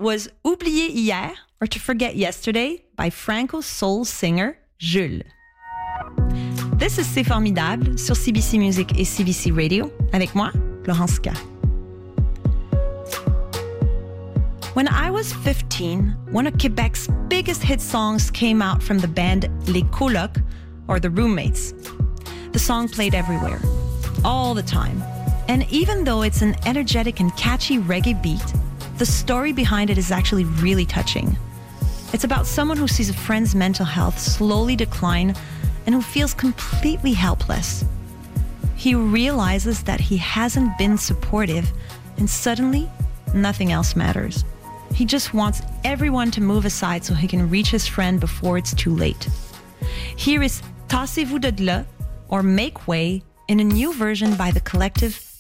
was Oublier Hier, or To Forget Yesterday, by Franco soul singer Jules. This is C'est Formidable sur CBC Music et CBC Radio, avec moi, Laurence K. When I was 15, one of Quebec's biggest hit songs came out from the band Les Colocs, or The Roommates. The song played everywhere, all the time. And even though it's an energetic and catchy reggae beat, the story behind it is actually really touching. It's about someone who sees a friend's mental health slowly decline and who feels completely helpless. He realizes that he hasn't been supportive, and suddenly, nothing else matters. He just wants everyone to move aside so he can reach his friend before it's too late. Here is Tassez-vous de là, or Make Way, in a new version by the collective